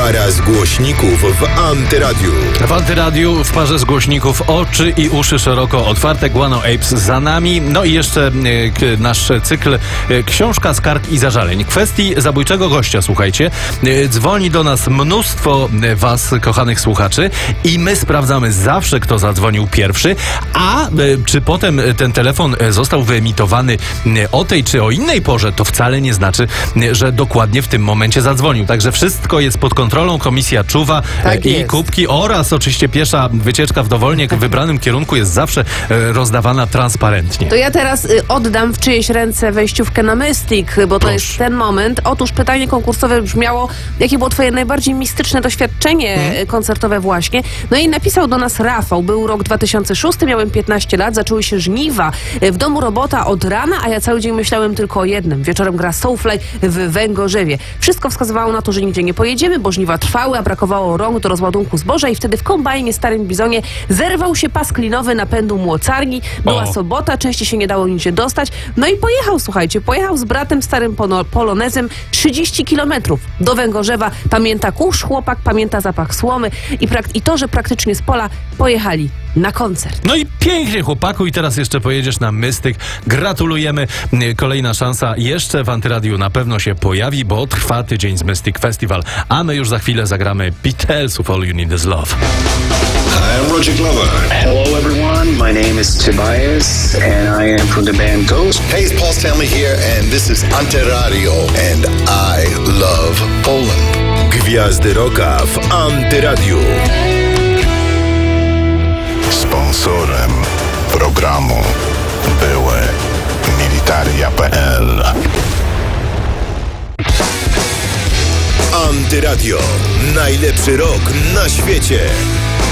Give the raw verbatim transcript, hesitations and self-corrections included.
Para z głośników w Antyradiu. W Antyradiu w parze z głośników oczy i uszy szeroko otwarte. Guano Apes za nami. No i jeszcze e, k, nasz cykl e, Książka skarg i zażaleń. Kwestii zabójczego gościa, słuchajcie. E, dzwoni do nas mnóstwo e, was, kochanych słuchaczy, i my sprawdzamy zawsze, kto zadzwonił pierwszy, a e, czy potem ten telefon został wyemitowany e, o tej czy o innej porze, to wcale nie znaczy, e, że dokładnie w tym momencie zadzwonił. Także wszystko jest pod kontrolą, komisja czuwa Tak i jest. kubki oraz oczywiście piesza wycieczka w dowolnie w wybranym kierunku jest zawsze e, rozdawana transparentnie. To ja teraz y, oddam w czyjeś ręce wejściówkę na Mystic, bo to Proszę. jest ten moment. Otóż pytanie konkursowe brzmiało, jakie było twoje najbardziej mistyczne doświadczenie Hmm. y, koncertowe właśnie. No i napisał do nas Rafał. Był rok dwa tysiące szósty, miałem piętnaście lat, zaczęły się żniwa. Y, W domu robota od rana, a ja cały dzień myślałem tylko o jednym. Wieczorem gra Soulfly w Węgorzewie. Wszystko wskazywało na to, że nigdzie nie pojedziemy, bo żniwa trwały, a brakowało rąk do rozładunku zboża i wtedy w kombajnie starym bizonie zerwał się pas klinowy napędu młocarni. Była O. sobota, częściej się nie dało nigdzie dostać. No i pojechał, słuchajcie, pojechał z bratem starym pono- polonezem trzydzieści kilometrów do Węgorzewa. Pamięta kurz chłopak, pamięta zapach słomy i, prak- i to, że praktycznie z pola pojechali na koncert. No i pięknie, chłopaku, i teraz jeszcze pojedziesz na Mystyk. Gratulujemy. Kolejna szansa jeszcze w Antyradiu na pewno się pojawi, bo trwa tydzień z Mystic Festival, a my już za chwilę zagramy Beatlesów All You Need Is Love. I'm Roger Glover. Hello everyone, my name is Tobias and I am from the band Ghost. Hey, it's Paul Stanley here, and this is Antyradio, and I love Poland. Gwiazdy Rocka w Antyradiu. Sponsorem programu były Militaria kropka pe el. Antyradio. Najlepszy rok na świecie.